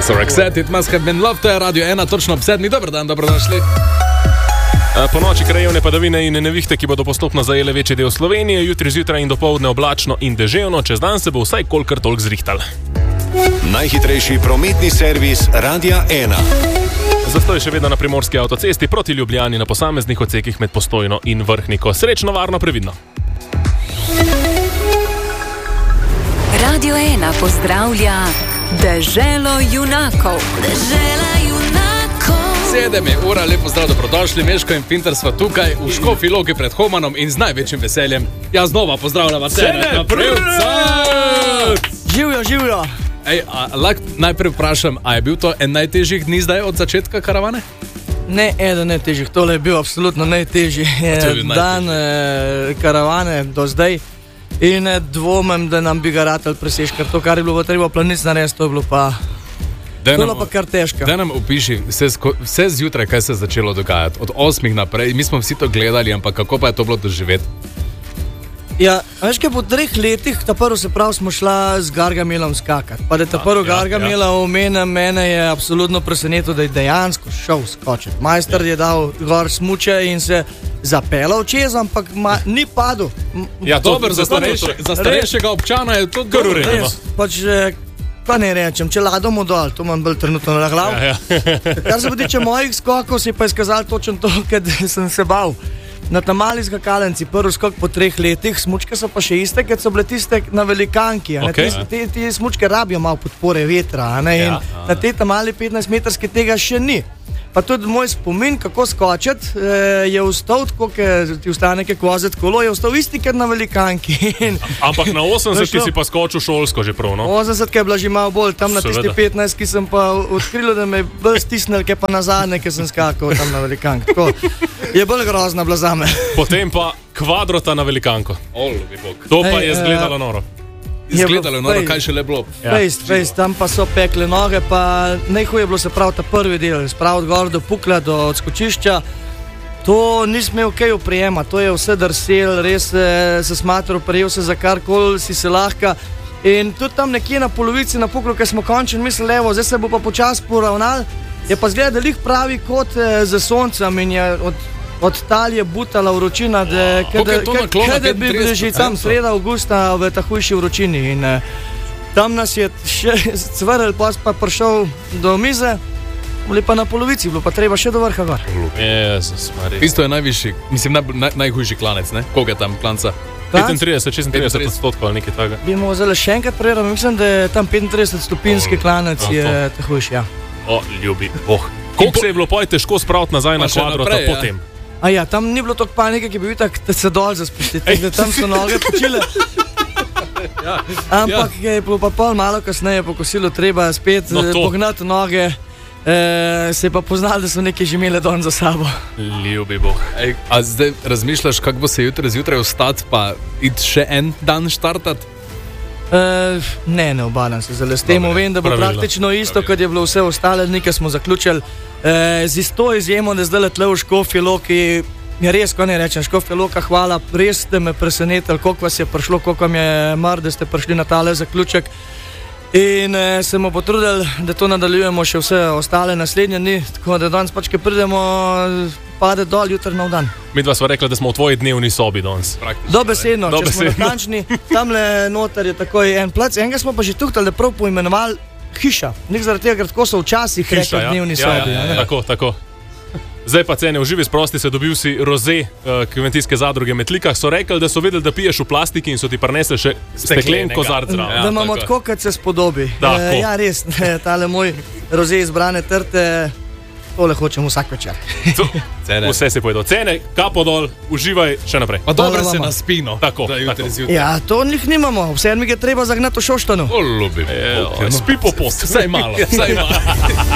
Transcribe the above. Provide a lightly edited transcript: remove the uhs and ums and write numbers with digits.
So Roxette, It Must Have Been Love, to je Radio 1, točno ob 7. Dober dan, dobrodošli. Po noči krajevne padavine in nevihte, ki bodo postopno zajele večji del Slovenije, jutri zjutraj in dopoldne oblačno in deževno, čez dan se bo vsaj kolikor toliko zrihtal. Najhitrejši prometni servis Radia 1. Zastoj še vedno na primorski avtocesti proti Ljubljani na posameznih odsekih med Postojno in Vrhniko. Srečno, varno, previdno. Radio 1 pozdravlja Deželo junakov. Dežela junakov. 7 je ura, lepo zdrav, dobrodošli. Meško in Pinter sva tukaj v Škofji Loki pred Homanom in z največjim veseljem. Ja, znova pozdravljava Cene Prevca! Živijo! Ej, lahko najprej vprašam, a je bil to en najtežjih dni zdaj od začetka karavane? Ne, eden najtežjih, tole je bil absolutno najtežji dan karavane do zdaj in dvomem, da nam bi ga ratal presež, ker to, kar je bilo treba planic narediti, to je bilo pa kar težko. Da nam opiši vse zjutraj, kaj se je začelo dogajati, od 8 naprej, mi smo vsi to gledali, ampak kako pa je to bilo doživeti? Ja, veš, kaj po 3 letih, ta prvo se prav smo šla z Gargamelom skakati. Pa da ta prvo Gargamela omenja, mene je absolutno presenetil, da je dejansko šel skočiti. Majster je dal gor smuče in se zapeljal čez, ampak ni padel. Ja, dobro, za starejšega občana je to kar uredno. Pač, pa ne rečem, če ladom dol, to imam bolj trenutno na glavu. Ja. Kar se tiče mojih skokov, se je pa izkazalo točno to, ker sem se bal. Na ta mali skakalnici, prvi skok po 3 letih, smučke so pa še iste, ker so bile tiste na velikanki. Okay. Te smučke rabijo malo podpore vetra, in na te ta mali 15-metrske tega še ni. Pa tudi moj spomin, kako skočiti, je ostal, tako ti ustane kaj kozet kolo, je ostal isti, ker na velikanki. Ampak na 80 si pa skočil šolsko že prav, no? 80 je bila že malo bolj, tam na tiste 15, ki sem pa odkril, da me je bolj stisnil, kaj pa na zadnje, ker sem skakal tam na velikanki. Tako je bolj grozna bila zame. Potem pa kvadrota na velikanko. To pa je izgledalo noro. Izgledalo noro, kaj še le bilo. Fejst, tam pa so pekle noge, pa najhuje je bilo se prav ta prvi del, spraviti gor do pukla, do odskočišča. To nisem imel kaj oprijema, to je vse drsel, res se smatral, prijel se za karkoli si se lahka. In tudi tam nekje na polovici na puklu, ker smo končili, mislili, evo, zdaj se bo pa počas poravnal, je pa zgleda, da lih pravi kot za soncem in je od tal je butala vročina, da bi bili že tam sreda avgusta v ta hujši vročini. In tam nas je še cvrl, pa prišel do mize, bili pa na polovici, bilo pa treba še do vrha gor. Jezus, Marija. Isto je najvišji, mislim, najhujši klanec, ne? Koga je tam klanca? 35-36% ali nekaj takega. Bi morali zelo še enkrat preveriti, mislim, da je tam 35-stopinski klanec je ta hujši, ja. O, ljubi, koliko se je bilo pojte težko spraviti nazaj na kvadrota potem? A ja, tam ni bilo toliko panike, ki bi bil tak, da se dol zaspustiti, da tam so noge počile. Ampak je bilo pa pol malo kasneje po kosilu treba spet pognati noge, se je pa poznali, da so nekaj že imele don za sabo. Ljubi Bog. A zdaj razmišljaš, kako bo se jutri zjutraj vstati pa iti še en dan štartati? Ne obadam se zelo s tem. Vem, da bo praktično isto, kot je bilo vse ostale dni, ki smo zaključili. Z isto izjemo, da zdaj tle v Škofji Loki, je res, ko ne rečem, Škofja Loka, hvala, res ste me presenetili, koliko vas je prišlo, koliko vam je mar, da ste prišli na tale zaključek. In se bomo potrudili, da to nadaljujemo še vse ostale naslednje dni, tako da danes pač, ki pridemo, pade dol, jutri nov dan. Midva sva rekla, da smo v tvoji dnevni sobi danes. Dobesedno, če smo natančni, tamle noter je takoj en plac, enega smo pa že tuhtali, da prav poimenovali hiša. Nek zaradi tega, ker tako so včasih rekli dnevni sobi. Tako. Zdaj pa Cene, v živi sprosti se dobil si roze kmetijske zadruge Metlika. So rekli, da so vedeli, da piješ v plastiki in so ti prinesli še steklen kozarc zraven. Da imamo tako, kot se spodobi. Ja, res, tale moj roze izbrane trte, tole hočem vsak večer. Vse se pojedo. Cene, kapo dol, uživaj še naprej. Pa dobro se na spino. Tako. Ja, to njih nimamo. V 7 je treba zagnati v Šoštanu. Ljubi. Spi po post. Vsaj malo.